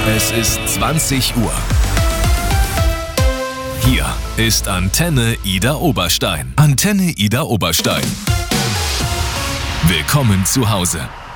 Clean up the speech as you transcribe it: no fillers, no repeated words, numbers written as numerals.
Es ist 20 Uhr. Hier ist Antenne Ida Oberstein. Antenne Ida Oberstein. Willkommen zu Hause.